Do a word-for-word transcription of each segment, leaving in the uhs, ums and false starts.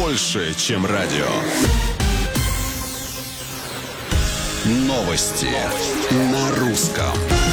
больше, чем радио. Новости на русском.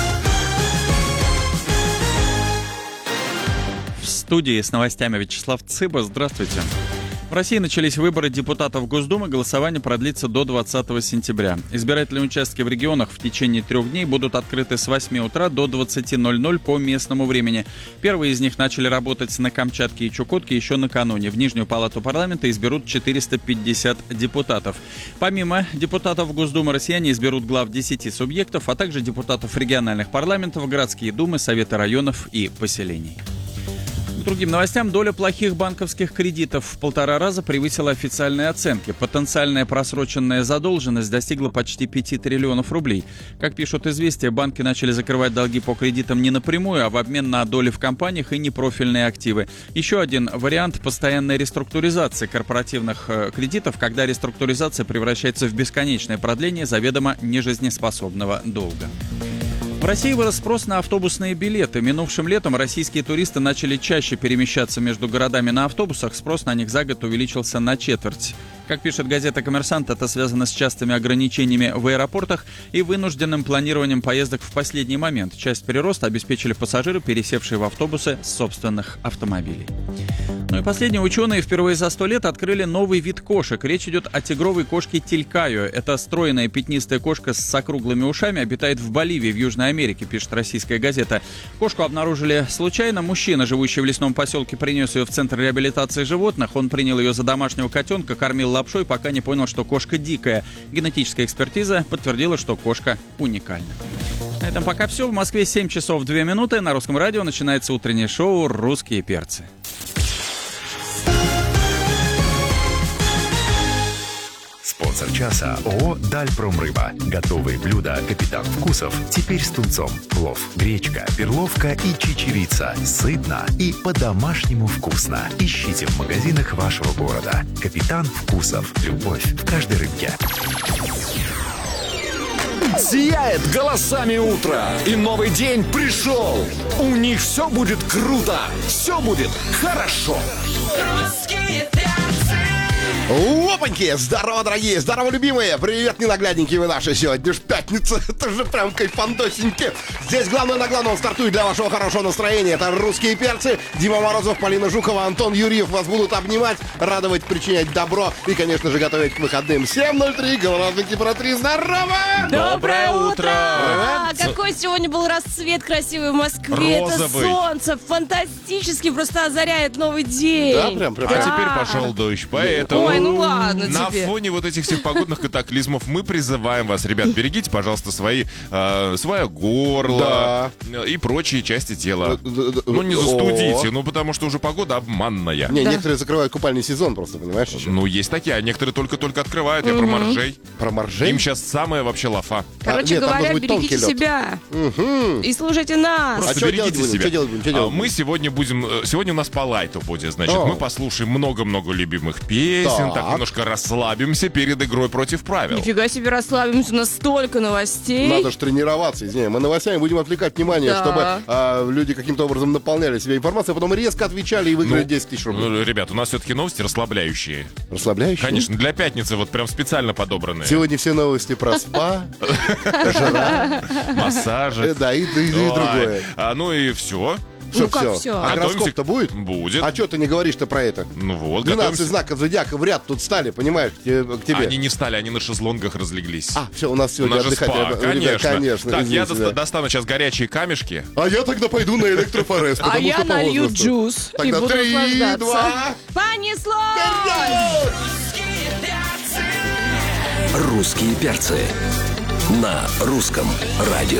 В студии с новостями Вячеслав Цыба. Здравствуйте. В России начались выборы депутатов Госдумы. Голосование продлится до двадцатого сентября. Избирательные участки в регионах в течение трех дней будут открыты с восьми утра до двадцати ноль-ноль по местному времени. Первые из них начали работать на Камчатке и Чукотке еще накануне. В Нижнюю палату парламента изберут четыреста пятьдесят депутатов. Помимо депутатов Госдумы, россияне изберут глав десяти субъектов, а также депутатов региональных парламентов, городские думы, советы районов и поселений. К другим новостям, доля плохих банковских кредитов в полтора раза превысила официальные оценки. Потенциальная просроченная задолженность достигла почти пяти триллионов рублей. Как пишут «Известия», банки начали закрывать долги по кредитам не напрямую, а в обмен на доли в компаниях и непрофильные активы. Еще один вариант – постоянной реструктуризации корпоративных э, кредитов, когда реструктуризация превращается в бесконечное продление заведомо нежизнеспособного долга. В России вырос спрос на автобусные билеты. Минувшим летом российские туристы начали чаще перемещаться между городами на автобусах. Спрос на них за год увеличился на четверть. Как пишет газета «Коммерсант», это связано с частыми ограничениями в аэропортах и вынужденным планированием поездок в последний момент. Часть прироста обеспечили пассажиры, пересевшие в автобусы с собственных автомобилей. Ну и последние ученые впервые за сто лет открыли новый вид кошек. Речь идет о тигровой кошке Тилькаю. Это стройная пятнистая кошка с округлыми ушами, обитает в Боливии, в Южной Америке, пишет российская газета. Кошку обнаружили случайно. Мужчина, живущий в лесном поселке, принес ее в центр реабилитации животных. Он принял ее за домашнего котенка, кормил лапшой, пока не понял, что кошка дикая. Генетическая экспертиза подтвердила, что кошка уникальна. На этом пока все. В Москве семь часов две минуты. На Русском радио начинается утреннее шоу «Русские перцы». Спонсор часа ООО «Дальпромрыба». Готовые блюда «Капитан Вкусов» теперь с тунцом. Плов, гречка, перловка и чечевица. Сытно и по-домашнему вкусно. Ищите в магазинах вашего города. «Капитан Вкусов». Любовь в каждой рыбке. Сияет голосами утро, и новый день пришел. У них все будет круто, все будет хорошо. Русские перцы. Опаньки! Здорово, дорогие! Здорово, любимые! Привет, ненаглядненькие вы наши! Сегодня ж пятница, это же прям кайфандосеньки! Здесь главное на главном стартует для вашего хорошего настроения. Это «Русские перцы». Дима Морозов, Полина Жукова, Антон Юрьев вас будут обнимать, радовать, причинять добро и, конечно же, готовить к выходным. семь ноль три, голова температура, здорово! Доброе утро! Привет. Какой сегодня был расцвет красивый в Москве. Розовый. Это солнце фантастически просто озаряет новый день. Да, прям, прям. А Да. теперь пошел дождь, поэтому Ой, ну ладно на тебе. фоне вот этих всех погодных катаклизмов мы призываем вас, ребят, берегите, пожалуйста, свои, э, свое горло и прочие части тела. Ну, не застудите, ну, потому что уже погода обманная. Не, Да. некоторые закрывают купальный сезон просто, понимаешь? Еще. Ну, есть такие, а некоторые только-только открывают. Я про моржей. Про моржей? Им сейчас самая вообще лафа. Короче А, нет, там говоря, должен быть тонкий берегите лед. себя. И слушайте нас. А Просто что берегите делать будем? себя. Что делать будем? Что А, делать мы будем? сегодня будем... э, Сегодня у нас по лайту будет, значит. О. Мы послушаем много-много любимых песен, Так. так немножко расслабимся перед игрой против правил. Нифига себе расслабимся, у нас столько новостей. Надо же тренироваться, извини. Мы новостями будем отвлекать внимание, Да. чтобы а, люди каким-то образом наполняли себя информацией, а потом резко отвечали и выиграли Ну, десять тысяч рублей. Ну, ребят, у нас все-таки новости расслабляющие. Расслабляющие? Конечно, для пятницы вот прям специально подобранные. Сегодня все новости про спа, жара, Массажи. э, да, и, и- и Ой. другое. А, ну и все. Что Ну как все? всё? А Готовимся гороскоп-то к- будет? Будет. А что ты не говоришь-то про это? Ну вот, двенадцать готовимся. знаков зодиака в ряд тут стали, понимаешь, к те- к тебе. Они не встали, они на шезлонгах разлеглись. А, все, у нас У сегодня нас же отдыхать. спа, ребята, конечно. конечно, Так, я извините, доста- да. достану сейчас горячие камешки. А я тогда пойду на электрофорест, А потому я что по налью возрасту. джуз и Тогда буду три, наслаждаться. два, Понеслось! «Русские перцы» на русском радио.